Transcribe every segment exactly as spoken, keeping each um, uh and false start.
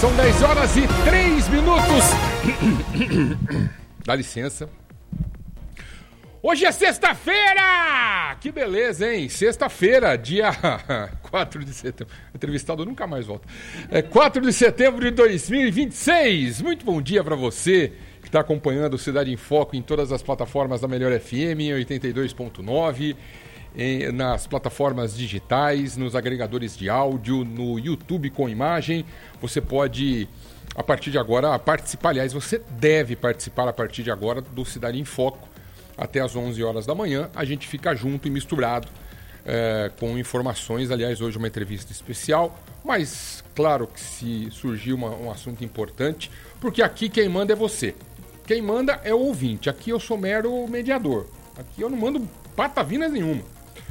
São dez horas e três minutos. Dá licença. Hoje é sexta-feira! Que beleza, hein? Sexta-feira, dia quatro de setembro. O entrevistado nunca mais volta. É quatro de setembro de dois mil e vinte e seis. Muito bom dia para você que está acompanhando o Cidade em Foco em todas as plataformas da Melhor F M, em oitenta e dois ponto nove. Em, nas plataformas digitais, nos agregadores de áudio, no YouTube com imagem. Você pode, a partir de agora, participar. Aliás, você deve participar a partir de agora do Cidade em Foco até às onze horas da manhã. A gente fica junto e misturado é, com informações. Aliás, hoje uma entrevista especial, mas claro que se surgir uma, um assunto importante, porque aqui quem manda é você. Quem manda é o ouvinte. Aqui eu sou mero mediador. Aqui eu não mando patavinas nenhuma.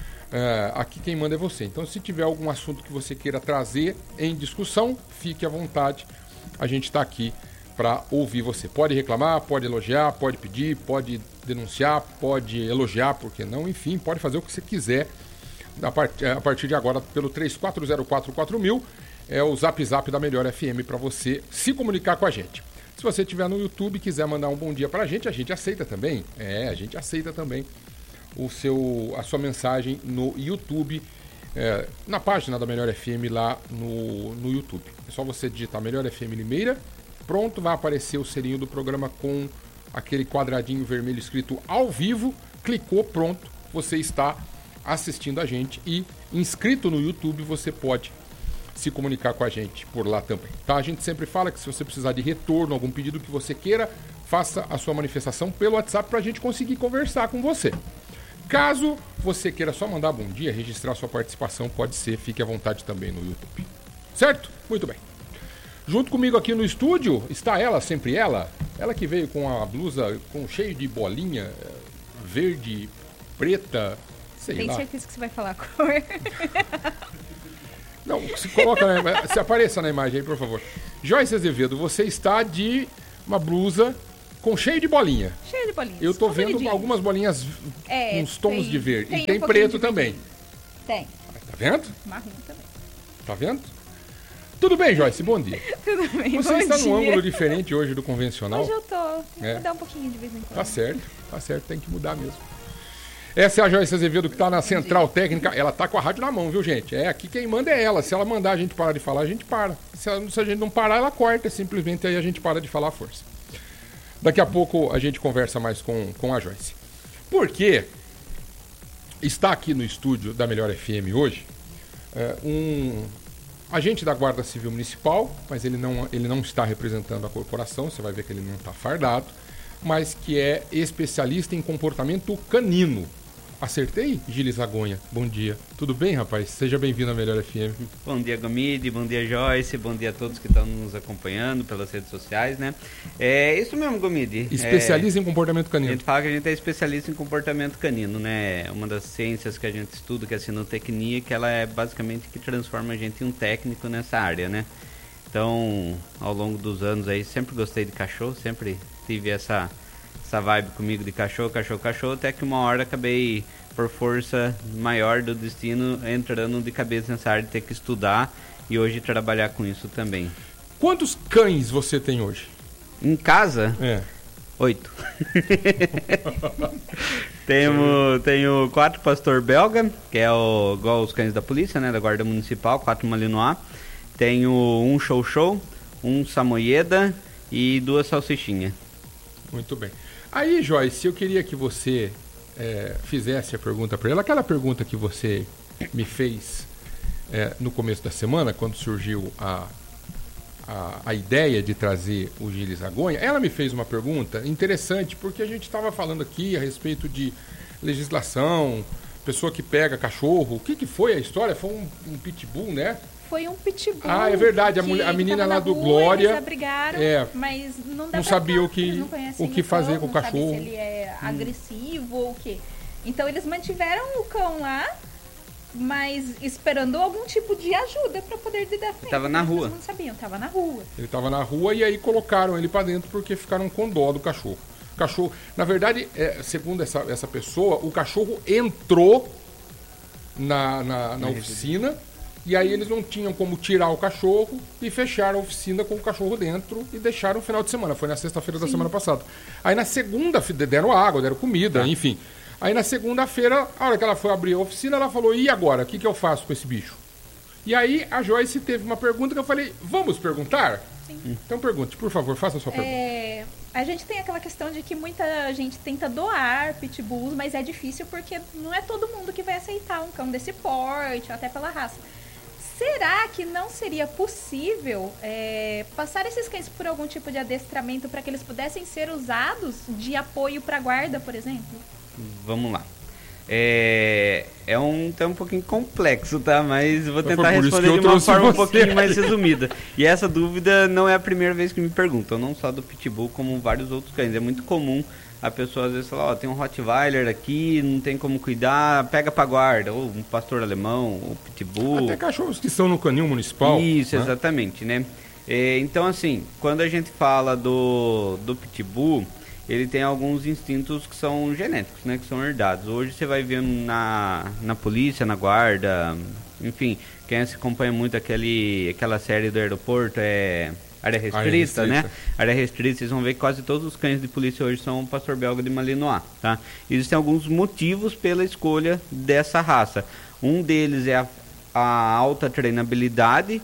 Uh, aqui quem manda é você. Então, se tiver algum assunto que você queira trazer em discussão, fique à vontade. A gente está aqui para ouvir você. Pode reclamar, pode elogiar, pode pedir, pode denunciar, pode elogiar, por que não? Enfim, pode fazer o que você quiser a, part- a partir de agora pelo três quatro zero quatro quatro mil. É o Zap Zap da Melhor F M para você se comunicar com a gente. Se você estiver no YouTube e quiser mandar um bom dia para a gente, a gente aceita também. É, a gente aceita também. O seu, a sua mensagem no YouTube, é, na página da Melhor F M lá no, no YouTube. É só você digitar Melhor F M Limeira, pronto, vai aparecer o selinho do programa com aquele quadradinho vermelho escrito ao vivo, clicou, pronto, você está assistindo a gente e inscrito no YouTube, você pode se comunicar com a gente por lá também. Tá? A gente sempre fala que se você precisar de retorno, algum pedido que você queira, faça a sua manifestação pelo WhatsApp para a gente conseguir conversar com você. Caso você queira só mandar bom dia, registrar sua participação, pode ser, fique à vontade também no YouTube. Certo? Muito bem. Junto comigo aqui no estúdio está ela, sempre ela, ela que veio com a blusa com cheio de bolinha, verde, preta, sei Tem lá. Tem certeza que você vai falar a cor? Não, se coloca na, se apareça na imagem aí, por favor. Joyce Azevedo, você está de uma blusa com cheio de bolinha. Cheio de bolinhas. Eu tô vendo algumas bolinhas é, com uns tons tem, de verde. tem E tem um preto também. Tem. Tá vendo? Marrom também. Tá vendo? Tudo bem, Joyce? Bom dia. Tudo bem, Você bom está dia. num ângulo diferente hoje do convencional. Hoje eu tô. Tem que É. mudar um pouquinho de vez em quando. Tá certo, tá certo, tem que mudar mesmo. Essa é a Joyce Azevedo que tá na central técnica. Ela tá com a rádio na mão, viu, gente? É, aqui quem manda é ela. Se ela mandar a gente parar de falar, a gente para. Se, ela, se a gente não parar, ela corta. Simplesmente aí a gente para de falar à força. Daqui a pouco a gente conversa mais com, com a Joyce. Porque está aqui no estúdio da Melhor F M hoje é, um agente da Guarda Civil Municipal, mas ele não, ele não está representando a corporação, você vai ver que ele não está fardado, mas que é especialista em comportamento canino. Acertei, Gilles Agonha? Bom dia. Tudo bem, rapaz? Seja bem-vindo à Melhor F M. Bom dia, Gomide. Bom dia, Joyce. Bom dia a todos que estão nos acompanhando pelas redes sociais, né? É isso mesmo, Gomide. Especialista é, em comportamento A canino. gente fala que a gente é especialista em comportamento canino, né? Uma das ciências que a gente estuda, que é a sinotecnia, que ela é basicamente que transforma a gente em um técnico nessa área, né? Então, ao longo dos anos aí, sempre gostei de cachorro, sempre tive essa... essa vibe comigo de cachorro, cachorro, cachorro, até que uma hora acabei, por força maior do destino, entrando de cabeça nessa área de ter que estudar e hoje trabalhar com isso também. Quantos cães você tem hoje? Em casa? É. Oito. tenho, tenho quatro pastor belga, que é o, igual os cães da polícia, né, da guarda municipal, quatro malinois. Tenho um show show, um samoyeda e duas salsichinhas. Muito bem. Aí, Joyce, eu queria que você é, fizesse a pergunta para ela, aquela pergunta que você me fez é, no começo da semana, quando surgiu a, a, a ideia de trazer o Gilles Agonha. Ela me fez uma pergunta interessante, porque a gente estava falando aqui a respeito de legislação, pessoa que pega cachorro. O que, que foi a história? Foi um, um pitbull, né? Foi um pitbull. Ah, é verdade. A, mulher, a menina lá do Glória. Eles abrigaram, é, mas não, dá não sabia o que, o que fazer com o cachorro. Não sabe se ele é hum. agressivo ou o quê. Então eles mantiveram o cão lá, mas esperando algum tipo de ajuda para poder lidar com ele. Tava na rua. Eles não sabiam, tava na rua. Ele tava na rua e aí colocaram ele para dentro porque ficaram com dó do cachorro. O cachorro, na verdade, é, segundo essa, essa pessoa, o cachorro entrou na, na, na oficina E aí eles não tinham como tirar o cachorro e fecharam a oficina com o cachorro dentro e deixaram o final de semana. Foi na sexta-feira da semana passada. Aí na segunda, deram água, deram comida, ah. enfim. Aí na segunda-feira, a hora que ela foi abrir a oficina, ela falou, e agora? O que, que eu faço com esse bicho? E aí a Joyce teve uma pergunta que eu falei, vamos perguntar? Sim. Então pergunte, por favor, faça a sua pergunta. É, a gente tem aquela questão de que muita gente tenta doar pitbulls, mas é difícil porque não é todo mundo que vai aceitar um cão desse porte, até pela raça. Será que não seria possível é, passar esses cães por algum tipo de adestramento para que eles pudessem ser usados de apoio para a guarda, por exemplo? Vamos lá. É, é um tema um pouquinho complexo, tá? Mas vou tentar responder de uma forma um pouquinho mais resumida. E essa dúvida não é a primeira vez que me perguntam, não só do Pitbull, como vários outros cães. É muito comum a pessoa às vezes falar, ó, tem um Rottweiler aqui, não tem como cuidar, pega pra guarda, ou um pastor alemão, ou Pitbull. Até cachorros que estão no canil municipal. Isso, né? Exatamente, né? É, então, assim, quando a gente fala do, do Pitbull, ele tem alguns instintos que são genéticos, né? Que são herdados. Hoje você vai ver na, na polícia, na guarda, enfim, quem se acompanha muito aquele, aquela série do aeroporto é... Área restrita, área restrita, né? Área restrita, vocês vão ver que quase todos os cães de polícia hoje são pastor belga de Malinois, tá? Existem alguns motivos pela escolha dessa raça. Um deles é a, a alta treinabilidade,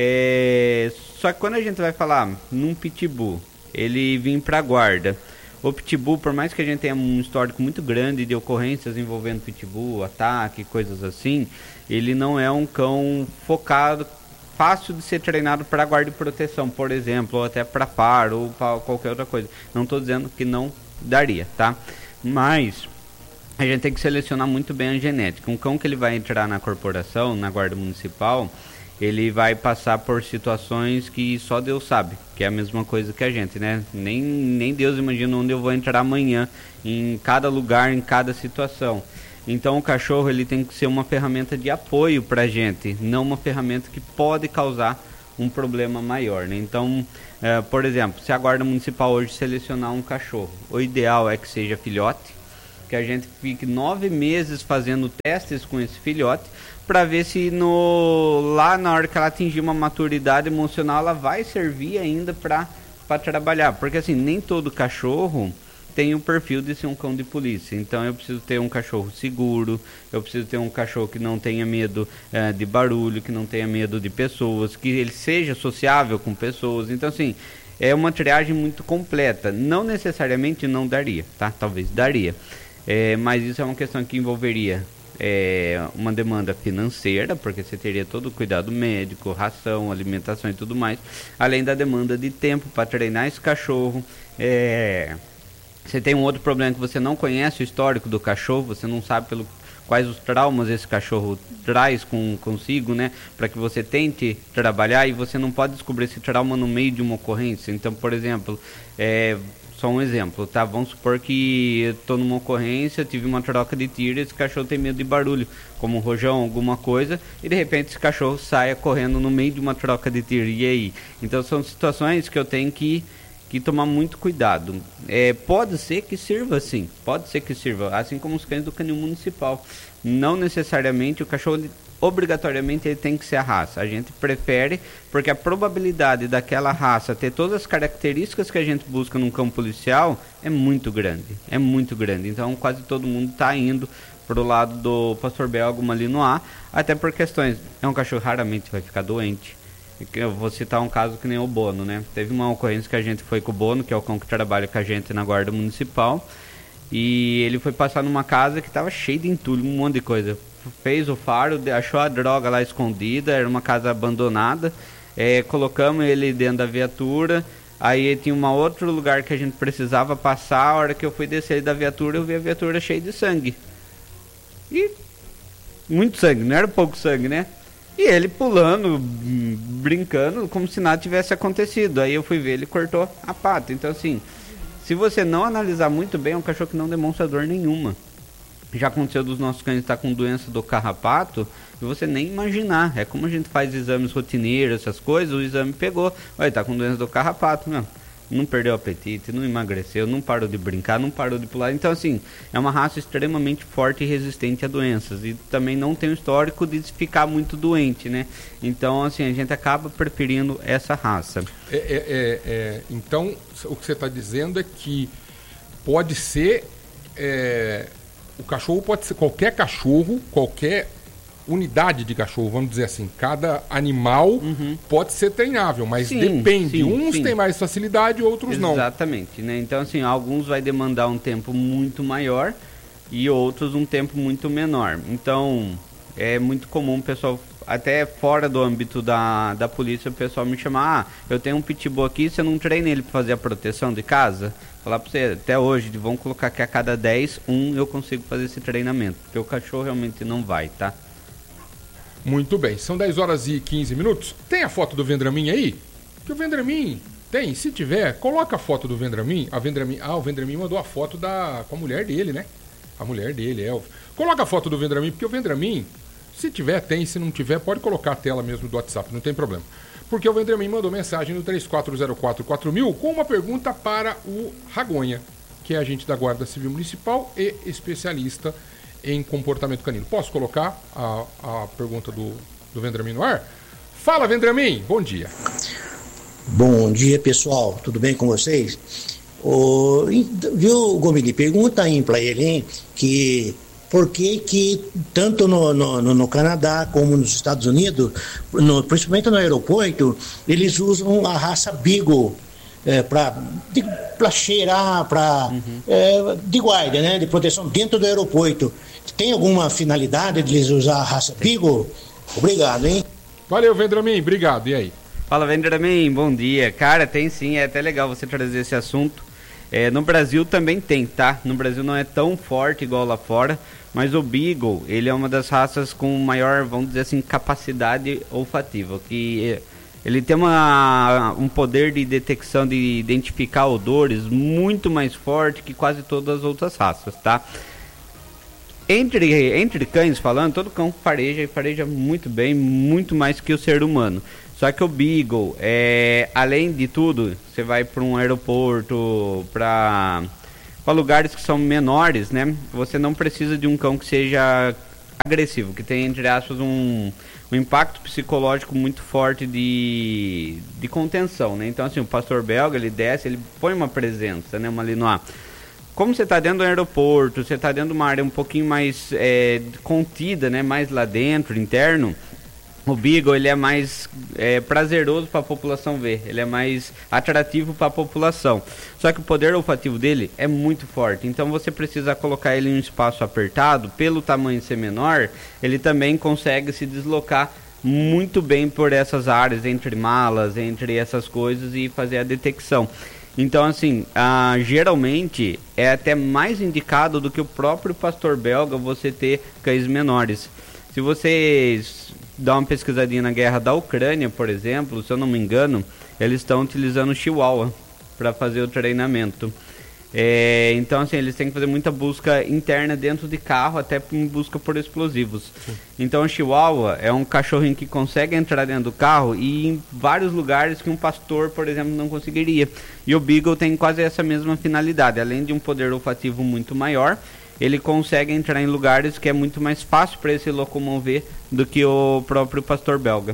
é... só que quando a gente vai falar num Pitbull, ele vem para guarda. O Pitbull, por mais que a gente tenha um histórico muito grande de ocorrências envolvendo Pitbull, ataque, coisas assim, ele não é um cão focado, fácil de ser treinado para guarda e proteção, por exemplo, ou até para faro, ou para qualquer outra coisa. Não estou dizendo que não daria, tá? Mas a gente tem que selecionar muito bem a genética. Um cão que ele vai entrar na corporação, na guarda municipal, ele vai passar por situações que só Deus sabe, que é a mesma coisa que a gente, né? Nem, nem Deus imagina onde eu vou entrar amanhã, em cada lugar, em cada situação. Então o cachorro ele tem que ser uma ferramenta de apoio para a gente, não uma ferramenta que pode causar um problema maior, né? Então, é, por exemplo, se a guarda municipal hoje selecionar um cachorro, o ideal é que seja filhote, que a gente fique nove meses fazendo testes com esse filhote, para ver se no, lá na hora que ela atingir uma maturidade emocional, ela vai servir ainda para trabalhar, porque assim, nem todo cachorro tem o perfil de ser um cão de polícia. Então eu preciso ter um cachorro seguro, eu preciso ter um cachorro que não tenha medo uh, de barulho, que não tenha medo de pessoas, que ele seja sociável com pessoas. Então assim, é uma triagem muito completa. Não necessariamente não daria, tá? Talvez daria. É, mas isso é uma questão que envolveria é, uma demanda financeira, porque você teria todo o cuidado médico, ração, alimentação e tudo mais, além da demanda de tempo para treinar esse cachorro. É... Você tem um outro problema que você não conhece o histórico do cachorro, você não sabe pelo, quais os traumas esse cachorro traz com, consigo, né? Para que você tente trabalhar e você não pode descobrir esse trauma no meio de uma ocorrência. Então, por exemplo, é, só um exemplo, tá? Vamos supor que eu estou numa ocorrência, tive uma troca de tiro e esse cachorro tem medo de barulho, como um rojão, alguma coisa, e de repente esse cachorro saia correndo no meio de uma troca de tiro. E aí? Então são situações que eu tenho que que tomar muito cuidado. É, pode ser que sirva sim, pode ser que sirva, assim como os cães do canil municipal. Não necessariamente o cachorro, obrigatoriamente ele tem que ser a raça. A gente prefere, porque a probabilidade daquela raça ter todas as características que a gente busca num cão policial é muito grande, é muito grande. Então quase todo mundo está indo pro lado do pastor belga Malinois, até por questões, é um cachorro raramente vai ficar doente. Eu vou citar um caso que nem o Bono, né? Teve uma ocorrência que a gente foi com o Bono, que é o cão que trabalha com a gente na guarda municipal, e ele foi passar numa casa que estava cheia de entulho, um monte de coisa. Fez o faro, achou a droga lá escondida, era uma casa abandonada, é, colocamos ele dentro da viatura, aí tinha um outro lugar que a gente precisava passar, a hora que eu fui descer da viatura, eu vi a viatura cheia de sangue. E muito sangue, não era pouco sangue, né? E ele pulando, brincando, como se nada tivesse acontecido. Aí eu fui ver, ele cortou a pata. Então assim, se você não analisar muito bem, é um cachorro que não demonstra dor nenhuma. Já aconteceu dos nossos cães estar com doença do carrapato, e você nem imaginar. É como a gente faz exames rotineiros, essas coisas, o exame pegou. Olha, tá com doença do carrapato, não. não perdeu o apetite, não emagreceu, não parou de brincar, não parou de pular. Então, assim, é uma raça extremamente forte e resistente a doenças. E também não tem o histórico de ficar muito doente, né? Então, assim, a gente acaba preferindo essa raça. É, é, é, é, então, o que você está dizendo é que pode ser... É, o cachorro pode ser qualquer cachorro, qualquer unidade de cachorro, vamos dizer assim. Cada animal uhum. pode ser treinável, mas sim, depende. Sim, Uns sim. têm mais facilidade, outros Exatamente, não. Exatamente, né? Então, assim, alguns vai demandar um tempo muito maior e outros um tempo muito menor. Então, é muito comum o pessoal, até fora do âmbito da, da polícia, o pessoal me chamar, ah, eu tenho um pitbull aqui, você não treina ele para fazer a proteção de casa? Falar para você, até hoje, vamos colocar que a cada dez, um eu consigo fazer esse treinamento, porque o cachorro realmente não vai, tá? Muito bem, são dez horas e quinze minutos. Tem a foto do Vendramin aí? Que o Vendramin tem, se tiver, coloca a foto do Vendramin. A Vendramin, ah, o Vendramin mandou a foto da, com a mulher dele, né? A mulher dele, é. Coloca a foto do Vendramin, porque o Vendramin, se tiver, tem, se não tiver, pode colocar a tela mesmo do WhatsApp, não tem problema. Porque o Vendramin mandou mensagem no três quatro zero quatro quatro mil com uma pergunta para o Ragonha, que é agente da Guarda Civil Municipal e especialista em comportamento canino. Posso colocar a, a pergunta do, do Vendramin no ar? Fala, Vendramin, bom dia. Bom dia, pessoal, tudo bem com vocês? O, viu, Gomili, pergunta aí para ele, hein, que por que que tanto no, no, no Canadá como nos Estados Unidos, no, principalmente no aeroporto, eles usam a raça Beagle é, para cheirar, para uhum. é, de guarda, né, de proteção dentro do aeroporto. Tem alguma finalidade de eles usar a raça Beagle? Obrigado, hein? Valeu, Vendramin, obrigado. E aí? Fala, Vendramin, bom dia. Cara, tem sim, é até legal você trazer esse assunto. É, no Brasil também tem, tá? No Brasil não é tão forte igual lá fora, mas o Beagle, ele é uma das raças com maior, vamos dizer assim, capacidade olfativa, que ele tem uma, um poder de detecção, de identificar odores muito mais forte que quase todas as outras raças, tá? Entre, entre cães falando, todo cão fareja e fareja muito bem, muito mais que o ser humano. Só que o Beagle, é, além de tudo, você vai para um aeroporto, para lugares que são menores, né? Você não precisa de um cão que seja agressivo, que tenha, entre aspas, um, um impacto psicológico muito forte de, de contenção, né? Então, assim, o pastor belga, ele desce, ele põe uma presença, né? Uma linois. Como você está dentro do aeroporto, você está dentro de uma área um pouquinho mais é, contida, né? Mais lá dentro, interno, o Beagle, ele é mais é, prazeroso para a população ver, ele é mais atrativo para a população. Só que o poder olfativo dele é muito forte, então você precisa colocar ele em um espaço apertado, pelo tamanho ser menor, ele também consegue se deslocar muito bem por essas áreas, entre malas, entre essas coisas, e fazer a detecção. Então, assim, ah, geralmente é até mais indicado do que o próprio pastor belga você ter cães menores. Se vocês dá uma pesquisadinha na guerra da Ucrânia, por exemplo, se eu não me engano, eles estão utilizando o Chihuahua para fazer o treinamento. É, então, assim, eles têm que fazer muita busca interna dentro de carro, até em busca por explosivos. Sim. Então, o Chihuahua é um cachorrinho que consegue entrar dentro do carro e ir em vários lugares que um pastor, por exemplo, não conseguiria. E o Beagle tem quase essa mesma finalidade. Além de um poder olfativo muito maior, ele consegue entrar em lugares que é muito mais fácil para ele se locomover do que o próprio pastor belga.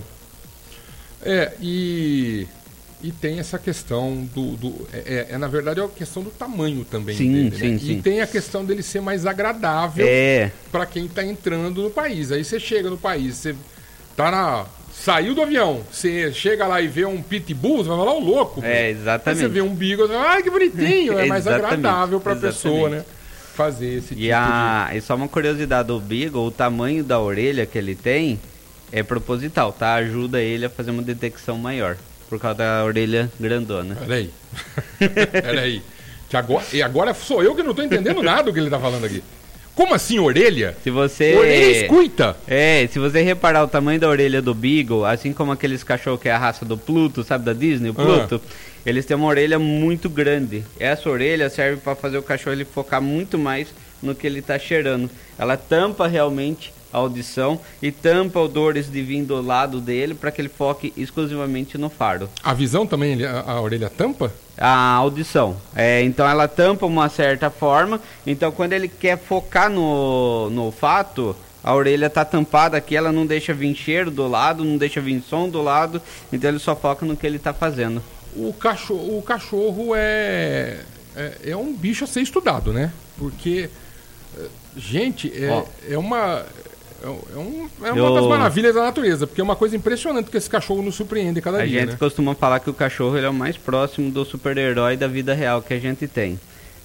É, e, e tem essa questão do... do é, é, na verdade, é a questão do tamanho também sim, dele, sim, né? sim. E tem a questão dele ser mais agradável é. para quem está entrando no país. Aí você chega no país, você tá na... Saiu do avião, você chega lá e vê um pitbull, você vai falar, ô louco. É, exatamente. Aí você vê um beagle, você fala, ah, que bonitinho, é mais agradável para a pessoa, né? Fazer esse tipo e a, de... E só uma curiosidade do Beagle, o tamanho da orelha que ele tem é proposital, tá? Ajuda ele a fazer uma detecção maior, por causa da orelha grandona. Peraí, peraí. Que agora, e agora sou eu que não tô entendendo nada do que ele tá falando aqui. Como assim orelha? Se você... Orelha escuta? É, se você reparar o tamanho da orelha do Beagle, assim como aqueles cachorros que é a raça do Pluto, sabe, da Disney, o Pluto... Ah. Eles têm uma orelha muito grande. Essa orelha serve para fazer o cachorro ele focar muito mais no que ele está cheirando. Ela tampa realmente a audição e tampa odores de vindo do lado dele para que ele foque exclusivamente no faro. A visão também, ele- a, a orelha tampa? A audição. É, então ela tampa uma certa forma. Então quando ele quer focar no, no olfato, a orelha está tampada aqui, ela não deixa vir cheiro do lado, não deixa vir som do lado. Então ele só foca no que ele está fazendo. O cachorro, o cachorro é, é, é um bicho a ser estudado, né? Porque, eh, gente, é, Ó. é uma... É, um- é uma Eu- das maravilhas da natureza, porque é uma coisa impressionante que esse cachorro nos surpreende cada A dia, gente né? costuma falar que o cachorro ele é o mais próximo do super-herói da vida real que a gente tem.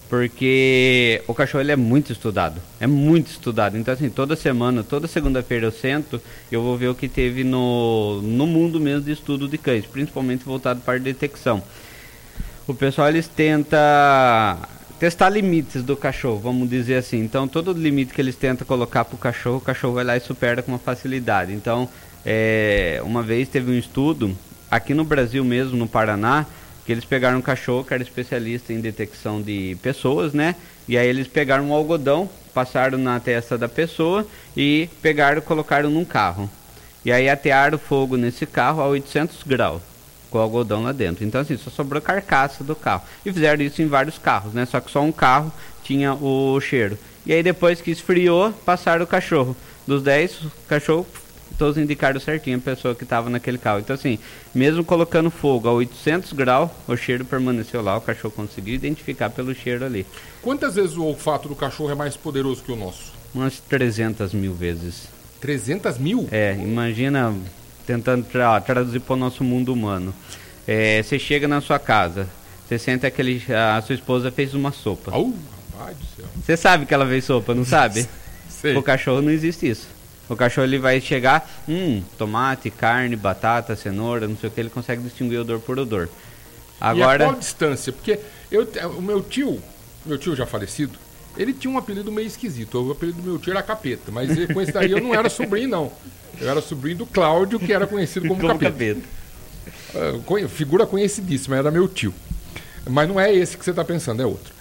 Porque o cachorro ele é muito estudado. É muito estudado. Então, assim, toda semana, toda segunda-feira eu sento e eu vou ver o que teve no, no mundo mesmo de estudo de cães, principalmente voltado para a detecção. O pessoal eles tentam testar limites do cachorro, vamos dizer assim. Então, todo limite que eles tentam colocar para o cachorro, o cachorro vai lá e supera com uma facilidade. Então, é, uma vez teve um estudo, aqui no Brasil mesmo, no Paraná, que eles pegaram um cachorro que era especialista em detecção de pessoas, né? E aí eles pegaram um algodão, passaram na testa da pessoa e pegaram e colocaram num carro. E aí atearam fogo nesse carro a oitocentos graus, com o algodão lá dentro. Então assim, só sobrou carcaça do carro. E fizeram isso em vários carros, né? Só que só um carro tinha o cheiro. E aí depois que esfriou, passaram o cachorro. Dos dez, o cachorro, todos indicaram certinho a pessoa que estava naquele carro. Então assim, mesmo colocando fogo a oitocentos graus, o cheiro permaneceu lá, o cachorro conseguiu identificar pelo cheiro ali. Quantas vezes o olfato do cachorro é mais poderoso que o nosso? Umas trezentas mil vezes. trezentas mil? É, imagina tentando tra traduzir para o nosso mundo humano. É, você chega na sua casa, você sente aquele... A sua esposa fez uma sopa. Au, rapaz do céu. Você sabe que ela fez sopa, não sabe? Sei. O cachorro não existe isso. O cachorro ele vai chegar, hum, tomate, carne, batata, cenoura, não sei o que, ele consegue distinguir odor por odor. E a Agora, qual distância? Porque eu, o meu tio, meu tio já falecido, ele tinha um apelido meio esquisito. O apelido do meu tio era Capeta, mas ele- com esse daí eu não era sobrinho, não. Eu era sobrinho do Cláudio, que era conhecido como, como Capeta. capeta. Ah, conhe- figura conhecidíssima, era meu tio. Mas não é esse que você está pensando, é outro.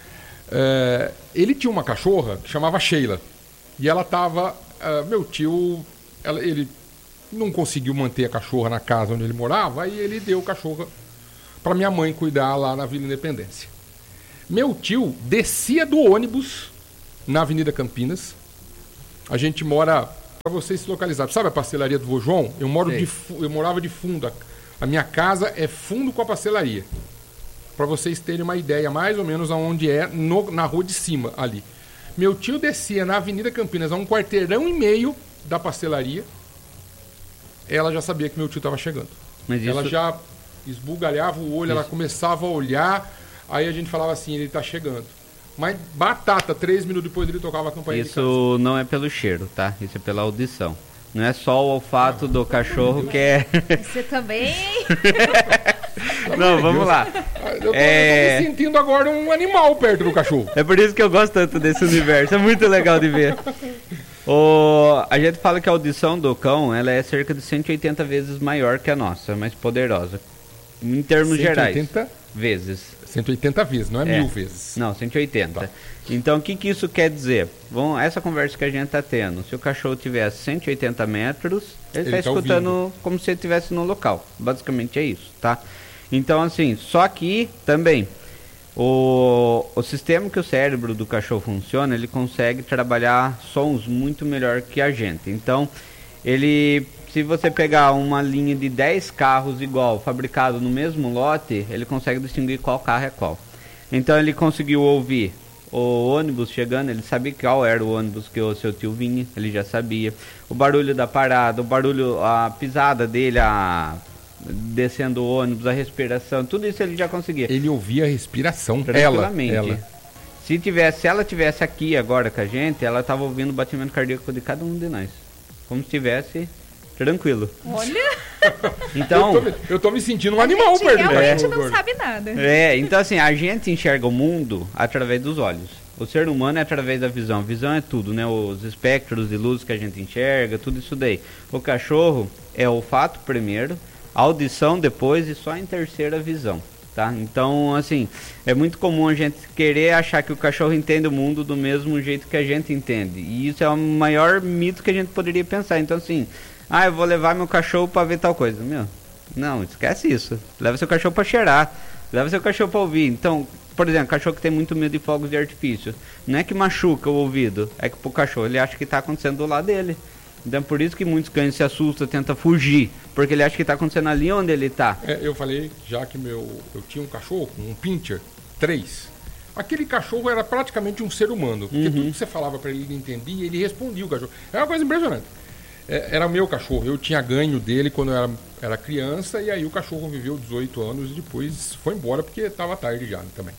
É, ele tinha uma cachorra que chamava Sheila. E ela estava... meu tio, ela- ele não conseguiu manter a cachorra na casa onde ele morava, aí ele deu a cachorra para minha mãe cuidar lá na Vila Independência. Meu tio descia do ônibus na Avenida Campinas. A gente mora... Para vocês se localizarem, sabe a pastelaria do Vô João? Eu, moro Sei. de, fu- eu morava de fundo. A, a minha casa é fundo com a pastelaria. Para vocês terem uma ideia mais ou menos aonde é, no- na rua de cima, ali. Meu tio descia na Avenida Campinas, a um quarteirão e meio da pastelaria. Ela já sabia que meu tio estava chegando. Mas Ela isso- já esbugalhava o olho, ela começava a olhar, aí a gente falava assim, ele está chegando. Mas batata, três minutos depois ele tocava a campainha de casa. Isso não é pelo cheiro, tá? Isso é pela audição. Não é só o olfato do cachorro que é... Você também. Não, vamos lá. Ah, Eu tô, É- eu tô me sentindo agora um animal perto do cachorro. É por isso que eu gosto tanto desse universo, é muito legal de ver. O, a gente fala que a audição do cão ela é cerca de cento e oitenta vezes maior que a nossa, mais poderosa. Em termos gerais, cento e oitenta, vezes. cento e oitenta vezes, não é, É. mil vezes. Não, cento e oitenta. Tá. Então, o que, que isso quer dizer? Bom, essa conversa que a gente está tendo, se o cachorro tivesse cento e oitenta metros, ele Ele está tá escutando como se ele estivesse no local. Basicamente é isso, tá? Então, assim, só que também, o, o sistema que o cérebro do cachorro funciona, ele consegue trabalhar sons muito melhor que a gente. Então, ele... Se você pegar uma linha de dez carros igual, fabricado no mesmo lote, ele consegue distinguir qual carro é qual. Então ele conseguiu ouvir o ônibus chegando, ele sabia qual era o ônibus que o seu tio vinha, ele já sabia. O barulho da parada, o barulho, a pisada dele, a descendo o ônibus, a respiração, tudo isso ele já conseguia. Ele ouvia a respiração. Ela, Tranquilamente. ela. Se tivesse, se ela tivesse aqui agora com a gente, ela estava ouvindo o batimento cardíaco de cada um de nós. Como se estivesse tranquilo. Olha, Então, Eu tô, me- eu tô me sentindo um animal a gente perto do realmente cachorro não agora. sabe nada. é, então assim, a gente enxerga o mundo através dos olhos. O ser humano é através da visão. Visão é tudo, né? Os espectros de luz que a gente enxerga, tudo isso daí. O cachorro é olfato primeiro, audição depois e só em terceira visão. tá? Então, assim, é muito comum a gente querer achar que o cachorro entende o mundo do mesmo jeito que a gente entende. E isso é o maior mito que a gente poderia pensar. Então, assim, ah, eu vou levar meu cachorro para ver tal coisa. Meu, não, esquece isso. Leva seu cachorro para cheirar. Leva seu cachorro para ouvir. Então, por exemplo, cachorro que tem muito medo de fogos de artifício. Não é que machuca o ouvido, é que pro cachorro ele acha que está acontecendo do lado dele. Então, por isso que muitos cães se assustam, tentam fugir, porque ele acha que está acontecendo ali onde ele está. É, eu falei, já que meu, eu tinha um cachorro, um Pinscher três. Aquele cachorro era praticamente um ser humano, porque uhum. tudo que você falava para ele, ele entendia, ele respondia o cachorro. É uma coisa impressionante. É, era meu cachorro, eu tinha ganho dele quando eu era, era criança, e aí o cachorro viveu dezoito anos e depois foi embora, porque estava tarde já também.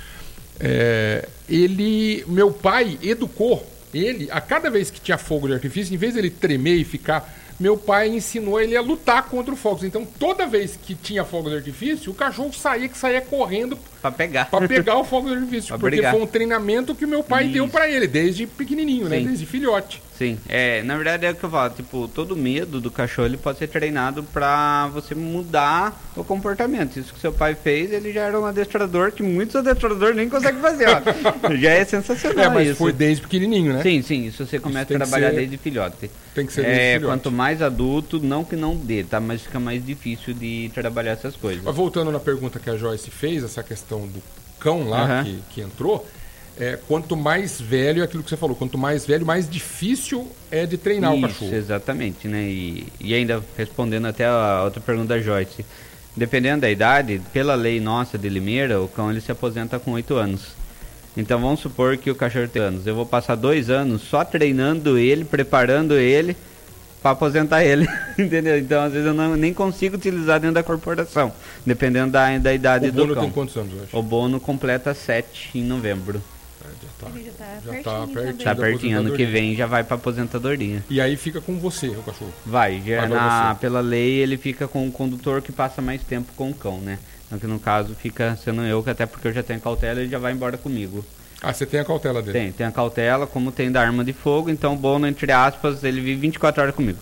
É, ele, meu pai educou ele, a cada vez que tinha fogo de artifício, em vez de ele tremer e ficar, meu pai ensinou ele a lutar contra os fogos. Então, toda vez que tinha fogo de artifício, o cachorro saía, que saía correndo para pegar. Para pegar o fogo de artifício. Porque brigar. Foi um treinamento que o meu pai Isso. deu para ele, desde pequenininho, Sim. né? Desde filhote. Sim, é, na verdade é o que eu falo, tipo, todo medo do cachorro ele pode ser treinado pra você mudar o comportamento. Isso que seu pai fez, ele já era um adestrador que muitos adestradores nem conseguem fazer, ó. Já é sensacional é, mas isso. Foi desde pequenininho, né? Sim, sim, isso você começa a trabalhar ser... desde filhote. Tem que ser é, desde filhote. Quanto mais adulto, não que não dê, tá? Mas fica mais difícil de trabalhar essas coisas. Mas voltando na pergunta que a Joyce fez, essa questão do cão lá, uhum. que, que entrou... É, quanto mais velho, é aquilo que você falou, quanto mais velho, mais difícil é de treinar Isso, o cachorro. Exatamente, né? E, e ainda respondendo até a outra pergunta da Joyce, dependendo da idade, pela lei nossa de Limeira, o cão ele se aposenta com oito anos. Então vamos supor que o cachorro tem anos. Eu vou passar dois anos só treinando ele, preparando ele para aposentar ele, entendeu? Então às vezes eu não, nem consigo utilizar dentro da corporação, dependendo da, da idade do cão. O Bono tem quantos anos hoje? O Bono completa sete em novembro. Já tá, Ele já tá já pertinho, tá pertinho, tá pertinho, ano que vem já vai pra aposentadoria. E aí fica com você, o cachorro? Vai, já na, pela lei ele fica com o condutor que passa mais tempo com o cão, né? Então que no caso fica sendo eu, que até porque eu já tenho cautela, ele já vai embora comigo. Ah, você tem a cautela dele? Tem, tem a cautela, como tem da arma de fogo, então o Bono, entre aspas, ele vive vinte e quatro horas comigo.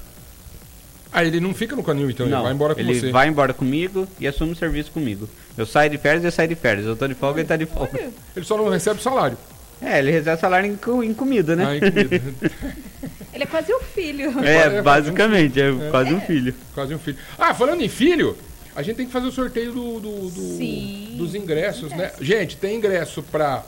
Ah, ele não fica no canil então, não, ele vai embora com ele você? Ele vai embora comigo e assume o serviço comigo. Eu saio de férias e ele sai de férias, eu tô de folga e ele tá de folga. Ele só não recebe salário? É, ele recebe salário em, em comida, né? Ah, em comida. Ele é quase um filho. É, basicamente, é, é quase um filho. Quase um filho. Ah, falando em filho, a gente tem que fazer o sorteio do, do, do, Sim, dos ingressos, ingresso. né? Gente, tem ingresso para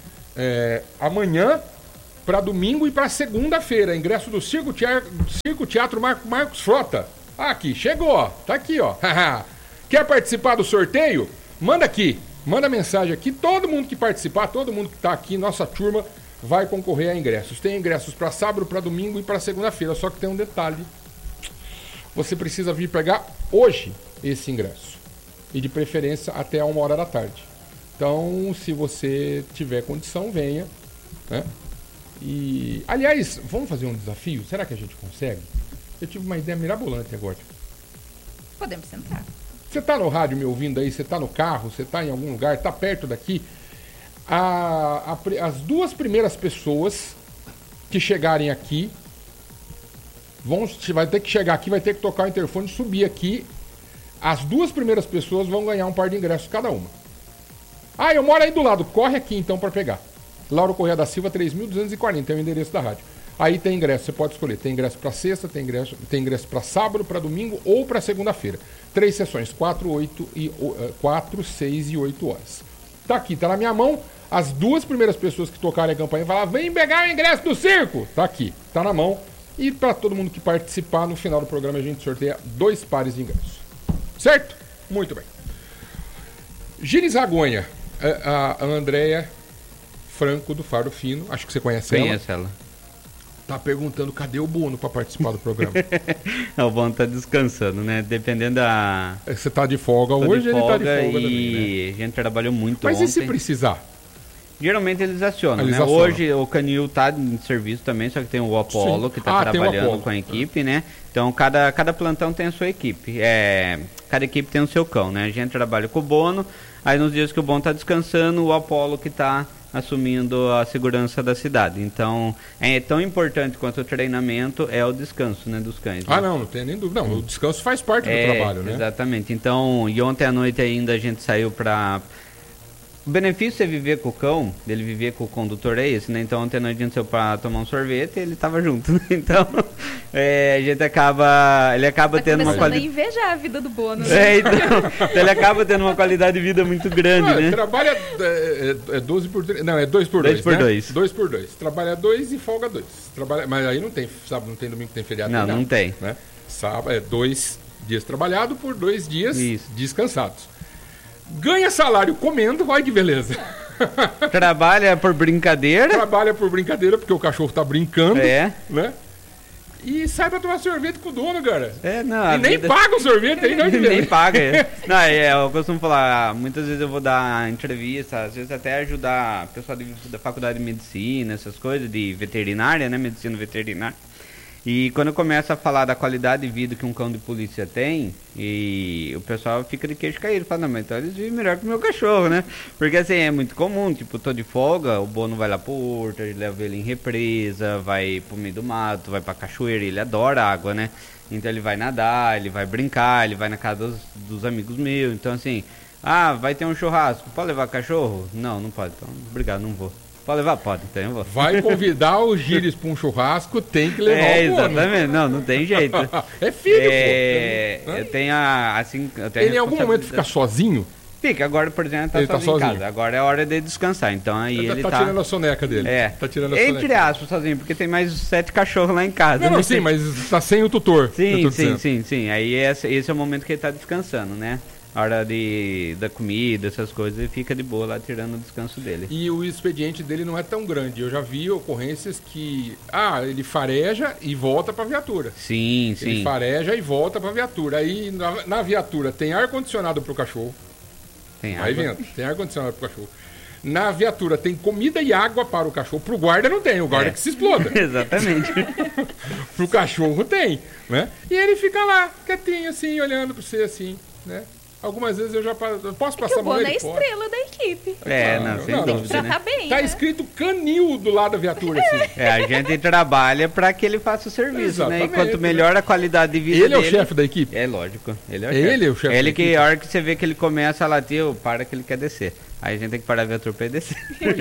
é, amanhã, para domingo e para segunda-feira. Ingresso do Circo Teatro, Circo Teatro Mar- Marcos Frota. Ah, aqui, chegou, ó. Tá aqui, ó. Quer participar do sorteio? Manda aqui. Manda mensagem aqui. Todo mundo que participar, todo mundo que tá aqui, nossa turma, vai concorrer a ingressos. Tem ingressos para sábado, para domingo e para segunda-feira. Só que tem um detalhe. Você precisa vir pegar hoje esse ingresso. E de preferência até uma hora da tarde. Então, se você tiver condição, venha. Né? E, aliás, vamos fazer um desafio? Será que a gente consegue? Eu tive uma ideia mirabolante agora. Podemos sentar. Você está no rádio me ouvindo aí, você está no carro, você está em algum lugar, está perto daqui. A, a, as duas primeiras pessoas que chegarem aqui, vão, vai ter que chegar aqui, vai ter que tocar o interfone, subir aqui. As duas primeiras pessoas vão ganhar um par de ingressos cada uma. Ah, eu moro aí do lado, corre aqui então para pegar. Lauro Correia da Silva, três mil duzentos e quarenta, é o endereço da rádio. Aí tem ingresso, você pode escolher. Tem ingresso para sexta, tem ingresso, tem ingresso para sábado, para domingo ou para segunda-feira. Três sessões, quatro, oito e quatro, seis e oito horas. Tá aqui, tá na minha mão. As duas primeiras pessoas que tocarem a campanha falar: vem pegar o ingresso do circo. Tá aqui, tá na mão. E para todo mundo que participar, no final do programa a gente sorteia dois pares de ingressos. Certo? Muito bem. Gine Zagonha, a, a Andréia Franco do Faro Fino, acho que você conhece ela. Conheço ela. Tá perguntando cadê o Bono para participar do programa. O Bono tá descansando, né? Dependendo da... Você tá de folga Tô hoje, de ele folga tá de folga e também, né? a gente trabalhou muito Mas ontem. e se precisar? Geralmente eles acionam, Eles né? acionam. Hoje o Canil tá em serviço também, só que tem o Apollo Sim. que tá Ah, tem o trabalhando Apollo. com a equipe, né? Então cada, cada plantão tem a sua equipe. É, cada equipe tem o seu cão, né? A gente trabalha com o Bono, aí nos dias que o Bono tá descansando, o Apollo que tá assumindo a segurança da cidade. Então, é tão importante quanto o treinamento é o descanso, né, dos cães. Né? Ah, não, não tem nem dúvida. Não, o descanso faz parte é, do trabalho, né? Exatamente. Então, e ontem à noite ainda a gente saiu para... O benefício é viver com o cão, dele viver com o condutor é esse, né? Então ontem à noite a gente saiu pra tomar um sorvete e ele tava junto, né? Então, é, a gente acaba... Ele acaba tá tendo uma qualidade... a invejar a vida do Bono, né? É, então, então ele acaba tendo uma qualidade de vida muito grande, Ah, né? Trabalha é, é doze por três... Não, é dois por dois, dois por né? dois. dois por dois. Trabalha dois e folga dois. Trabalha... Mas aí não tem, sábado não tem, domingo tem feriado. Não, tem não tem. Né? Sábado é dois dias trabalhado por dois dias Isso. descansados. Ganha salário comendo, olha que beleza. Trabalha por brincadeira. Trabalha por brincadeira, porque o cachorro tá brincando, É. né? E sai pra tomar sorvete com o dono, cara. É, não. a E nem vida- paga o sorvete aí, não, que Nem beleza. paga. é. Não, é, eu costumo falar, muitas vezes eu vou dar entrevista, às vezes até ajudar o pessoal de, da faculdade de medicina, essas coisas, de veterinária, né? Medicina veterinária. E quando eu começo a falar da qualidade de vida que um cão de polícia tem, e o pessoal fica de queixo caído, fala, não, mas então eles vivem melhor que o meu cachorro, né? Porque assim, é muito comum, tipo, tô de folga, o Bono vai lá pro horto, leva ele em represa, vai pro meio do mato, vai pra cachoeira, ele adora água, né? Então ele vai nadar, ele vai brincar, ele vai na casa dos, dos amigos meus, então assim, ah, vai ter um churrasco, pode levar cachorro? Não, não pode, então obrigado, não vou. Pode levar? Pode, então eu vou. Vai convidar o Gires pra um churrasco, tem que levar É, o Bono. exatamente, não, não tem jeito. É filho, É, pô. eu tenho a, assim, eu tenho a Ele em algum momento fica responsabilidade- sozinho? Fica, agora, por exemplo, tá Ele tá sozinho em sozinho. casa. Agora é hora de descansar, então aí Ele ele tá, tá... tirando a soneca dele. É, Tá tirando a entre soneca. aspas, sozinho, porque tem mais sete cachorros lá em casa. Não, não, né? sim, mas tá sem o tutor. eu Sim, tô sim, dizendo. sim, sim. Aí esse, esse é o momento que ele tá descansando, né? A hora de, da comida, essas coisas, ele fica de boa lá tirando o descanso dele. E o expediente dele não é tão grande. Eu já vi ocorrências que... Ah, ele fareja e volta pra viatura. Sim, Ele sim. fareja e volta pra viatura. Aí na, na viatura tem ar-condicionado pro cachorro. Tem Vai água. vendo, tem ar-condicionado pro cachorro. Na viatura tem comida e água para o cachorro. Pro guarda não tem, o guarda É. que se exploda. Exatamente. Pro cachorro tem, né? E ele fica lá, quietinho assim, olhando pra você assim, né? Algumas vezes eu já pa- eu posso Que passar o a mão Bono é nele? a Pode. estrela da equipe. É, Ah, não, não, sem não, dúvida, Já né? tá bem, Tá né? escrito canil do lado da viatura, assim. É, a gente trabalha para que ele faça o serviço, né? E Exatamente, quanto melhor a qualidade de vida Ele é o dele... chefe da equipe? É lógico, ele é o É chefe. ele o chefe Ele da que, equipe? a hora que você vê que ele começa a latir, eu, para que ele quer descer. Aí a gente tem que parar a viatura pra ele descer.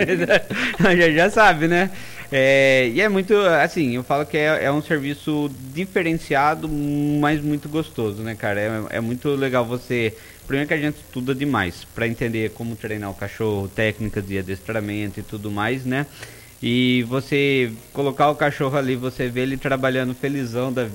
já, já sabe, né? É, e é muito, assim, eu falo que é, é um serviço diferenciado, mas muito gostoso, né, cara? É, é muito legal você... Primeiro que a gente estuda demais para entender como treinar o cachorro, técnicas de adestramento e tudo mais, né? E você colocar o cachorro ali, você vê ele trabalhando felizão da vida.